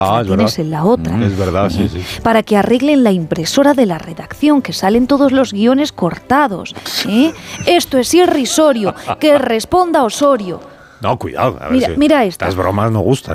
la tienes verdad. en la otra. Es verdad, sí. Para que arreglen la impresora de la redacción, que salen todos los guiones cortados. Esto es irrisorio. Que responda Osorio. No, cuidado. A ver Mira esta. Las bromas no gustan.